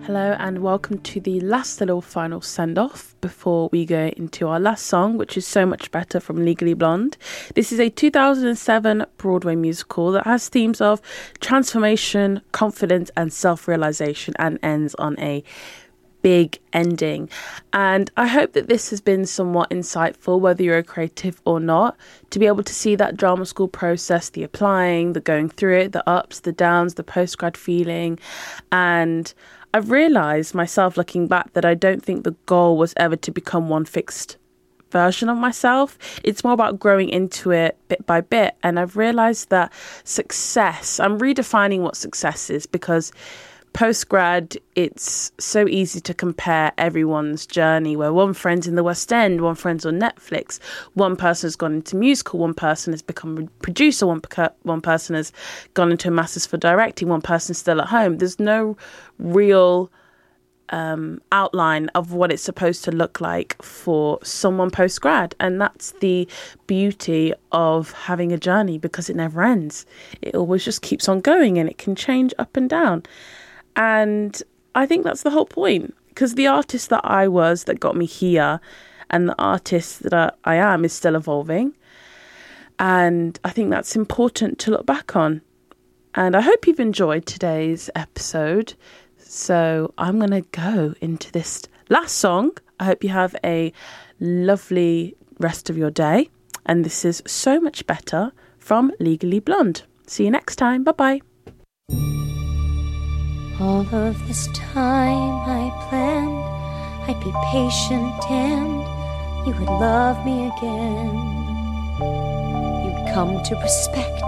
Hello and welcome to the last little final send-off before we go into our last song, which is So Much Better from Legally Blonde. This is a 2007 Broadway musical that has themes of transformation, confidence and self-realization and ends on a big ending. And I hope that this has been somewhat insightful, whether you're a creative or not, to be able to see that drama school process, the applying, the going through it, the ups, the downs, the post-grad feeling. And I've realised myself looking back that I don't think the goal was ever to become one fixed version of myself. It's more about growing into it bit by bit. And I've realised that success, I'm redefining what success is, because post-grad, it's so easy to compare everyone's journey, where one friend's in the West End, one friend's on Netflix, one person has gone into musical, one person has become a producer, one person has gone into a master's for directing, one person's still at home. There's no real outline of what it's supposed to look like for someone post-grad, and that's the beauty of having a journey, because it never ends. It always just keeps on going, and it can change up and down. And I think that's the whole point, because the artist that I was that got me here and the artist that I am is still evolving. And I think that's important to look back on. And I hope you've enjoyed today's episode. So I'm going to go into this last song. I hope you have a lovely rest of your day. And this is So Much Better from Legally Blonde. See you next time. Bye-bye. All of this time I planned I'd be patient and you would love me again. You'd come to respect